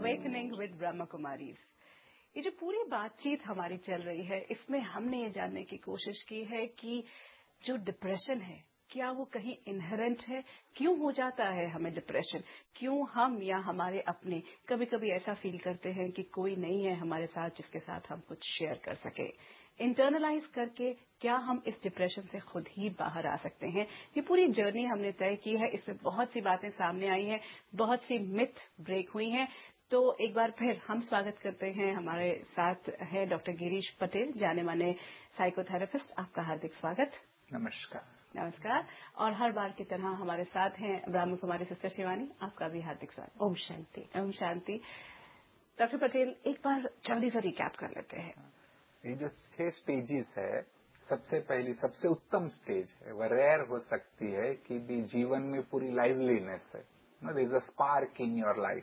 Awakening with Brahma Kumaris. ये जो पूरी बातचीत हमारी चल रही है, इसमें हमने ये जानने की कोशिश की है कि जो डिप्रेशन है, क्या वो कहीं इनहेरेंट है? क्यों हो जाता है हमें डिप्रेशन? क्यों हम या हमारे अपने कभी कभी ऐसा फील करते हैं कि कोई नहीं है हमारे साथ जिसके साथ हम कुछ शेयर कर सके? इंटरनलाइज करके क्या हम इस डिप्रेशन से खुद ही बाहर आ सकते हैं? ये पूरी जर्नी हमने तय की है। इसमें बहुत सी बातें सामने आई हैं, बहुत सी मिथ ब्रेक हुई हैं। तो एक बार फिर हम स्वागत करते हैं, हमारे साथ है डॉक्टर गिरीश पटेल, जाने माने साइकोथेरेपिस्ट। आपका हार्दिक स्वागत। नमस्कार। नमस्कार। और हर बार की तरह हमारे साथ हैं ब्रह्मा कुमारी सिस्टर शिवानी। आपका भी हार्दिक स्वागत। ओम शांति। ओम शांति। डॉक्टर पटेल, एक बार जल्दी से रिकैप कर लेते हैं। ये जो 6 स्टेजेस है, सबसे पहली सबसे उत्तम स्टेज है, वह रेयर हो सकती है कि भी जीवन में पूरी लाइवलीनेस है, there is a spark in your life.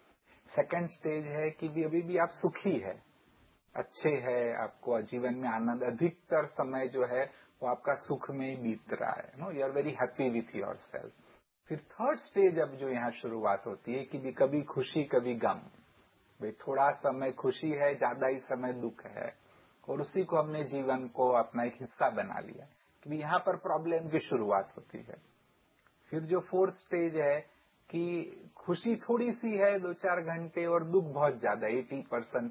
Second stage है कि भी अभी भी आप सुखी है, अच्छे है, आपको जीवन में आनंद, अधिकतर समय जो है वो आपका सुख में ही बीत रहा है, you are very happy with your self. फिर थर्ड स्टेज अब जो यहाँ शुरुआत होती है कि भी कभी खुशी कभी गम, भाई थोड़ा समय खुशी है, ज्यादा ही समय दुख है, और उसी को हमने जीवन को अपना एक हिस्सा बना लिया कि यहाँ पर प्रॉब्लम की शुरुआत होती है। फिर जो फोर्थ स्टेज है कि खुशी थोड़ी सी है 2-4 घंटे और दुख बहुत ज्यादा, 80%,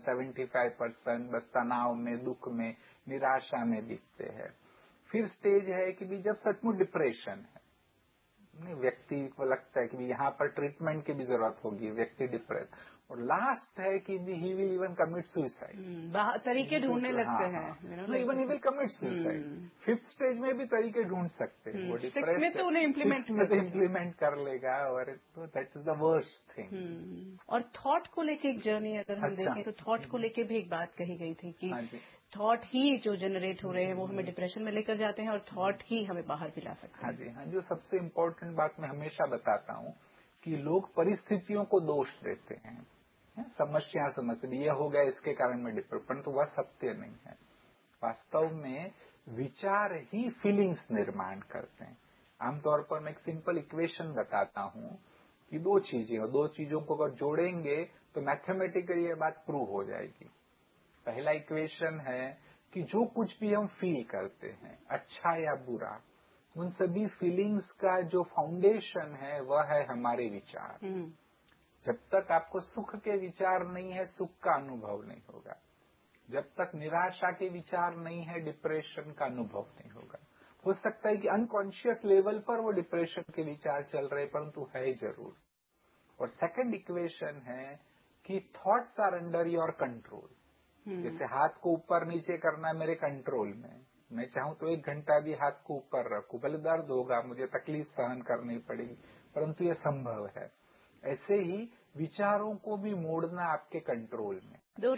75% बस तनाव में, दुख में, निराशा में दिखते हैं। फिर स्टेज है कि भी जब सचमुच डिप्रेशन है, व्यक्ति को लगता है कि यहाँ पर ट्रीटमेंट की भी जरूरत होगी, व्यक्ति डिप्रेस। और लास्ट है कि he will even commit suicide, तरीके ढूंढने लगते हैं, even he will commit suicide. Fifth stage में भी तरीके ढूंढ सकते हैं, वो डिप्रेस में तो उन्हें इम्प्लीमेंट कर लेगा, और तो that is the worst thing. और थॉट को लेके एक जर्नी अगर हम देखें तो थॉट को लेके भी एक बात कही गई थी कि थॉट ही जो जनरेट हो रहे हैं वो हमें डिप्रेशन में लेकर जाते हैं, और थॉट ही हमें बाहर भी ला सकते हैं। हाँ जी, हाँ। जो सबसे इम्पोर्टेंट बात मैं हमेशा बताता हूँ कि लोग परिस्थितियों को दोष देते हैं, समस्या समझते, ये हो गया इसके कारण मैं डिप्रेस, परंतु वह सत्य नहीं है। वास्तव में विचार ही फीलिंग्स निर्माण करते हैं। आमतौर पर मैं एक सिंपल इक्वेशन बताता हूँ कि दो चीजों को अगर जोड़ेंगे तो मैथमेटिकली ये बात प्रूव हो जाएगी। पहला इक्वेशन है कि जो कुछ भी हम फील करते हैं, अच्छा या बुरा, उन सभी फीलिंग्स का जो फाउंडेशन है वह है हमारे विचार। जब तक आपको सुख के विचार नहीं है, सुख का अनुभव नहीं होगा। जब तक निराशा के विचार नहीं है, डिप्रेशन का अनुभव नहीं होगा। हो सकता है कि अनकॉन्शियस लेवल पर वो डिप्रेशन के विचार चल रहे, परंतु है जरूर। और सेकंड इक्वेशन है कि thoughts are under your control. जैसे हाथ को ऊपर नीचे करना मेरे कंट्रोल में, मैं चाहूं तो 1 घंटा भी हाथ को ऊपर रखूं, भले दर्द होगा, मुझे तकलीफ सहन करनी पड़ेगी, परंतु ये संभव है। ऐसे ही विचारों को भी मोड़ना आपके कंट्रोल में।